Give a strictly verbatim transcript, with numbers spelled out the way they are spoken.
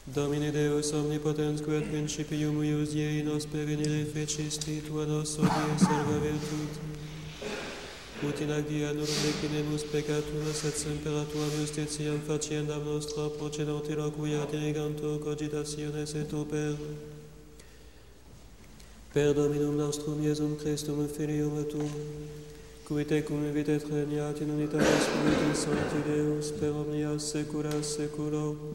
Domine Deus omnipotens, qui ad principium ius Dei nos prevenire fecisti, tua nos odie salva virtuti. Ut in agia nur decinemus peccaturus et semper tua justitiam faciendam nostra procedenti loquia dirigantur cogitationes et oper. Per Dominum nostrum Iesum Christum Filium tuum, qui tecum vivit et regnat in unitatis Spiritus Sancti Deus per omnia saecula saeculorum.